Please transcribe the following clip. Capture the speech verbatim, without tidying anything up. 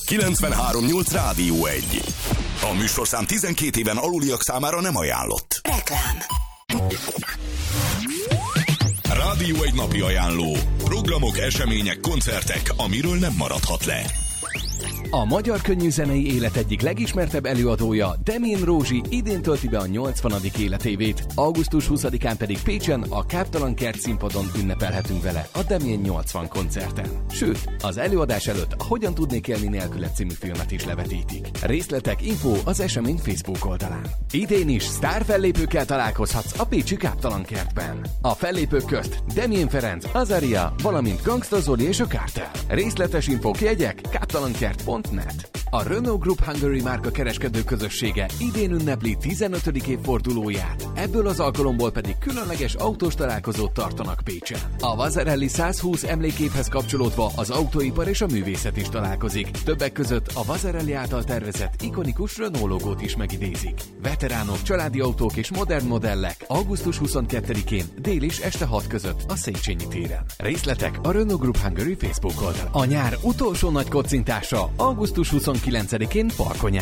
kilencvenhárom nyolc Rádió egy. A műsorszám tizenkét éven aluliak számára nem ajánlott. Reklám. Rádió egy napi ajánló. Programok, események, koncertek, amiről nem maradhat le. A magyar könnyűzenei élet egyik legismertebb előadója, Demén Rózsi idén tölti be a nyolcvanadik életévét. augusztus huszadikán pedig Pécsen a Káptalan Kert színpadon ünnepelhetünk vele a Demén nyolcvan koncerten. Sőt, az előadás előtt a Hogyan tudnék élni nélküled című filmet is levetítik. Részletek, info az esemény Facebook oldalán. Idén is sztárfellépőkkel találkozhatsz a pécsi Káptalan Kertben. A fellépők közt Demjén Ferenc, Azaria, valamint Gangsta Zoli és a Kártel. Részletes infók, jegyek káptalankert pont net. A Renault Group Hungary márka kereskedő közössége idén ünnepli tizenötödik évfordulóját. Ebből az alkalomból pedig különleges autós találkozót tartanak Pécsen. A Vasarely százhúsz emlékévhez kapcsolódva az autóipar és a művészet is találkozik. Többek között a Vasarely által tervezett ikonikus Renault logót is megidézik. Veteránok, családi autók és modern modellek augusztus huszonkettedikén dél és este hat között a Széchenyi téren. Részletek a Renault Group Hungary Facebook oldal. A nyár utolsó nagy kocintása augusztus huszonkilencedikén Parkonyán.